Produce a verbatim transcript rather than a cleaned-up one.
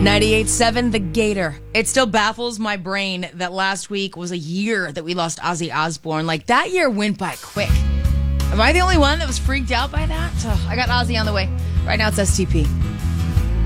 ninety-eight point seven The Gator. It still baffles my brain that last week was a year that we lost Ozzy Osbourne. Like, that year went by quick. Am I the only one that was freaked out by that? Oh, I got Ozzy on the way. Right now it's S T P.